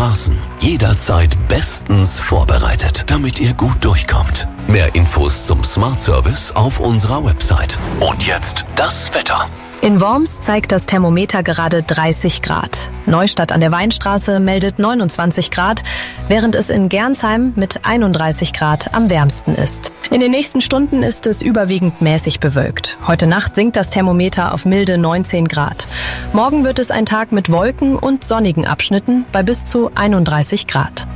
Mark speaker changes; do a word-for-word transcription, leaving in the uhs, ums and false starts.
Speaker 1: Straßen. Jederzeit bestens vorbereitet, damit ihr gut durchkommt. Mehr Infos zum Smart Service auf unserer Website. Und jetzt das Wetter.
Speaker 2: In Worms zeigt das Thermometer gerade dreißig Grad. Neustadt an der Weinstraße meldet neunundzwanzig Grad, während es in Gernsheim mit einunddreißig Grad am wärmsten ist. In den nächsten Stunden ist es überwiegend mäßig bewölkt. Heute Nacht sinkt das Thermometer auf milde neunzehn Grad. Morgen wird es ein Tag mit Wolken und sonnigen Abschnitten bei bis zu einunddreißig Grad.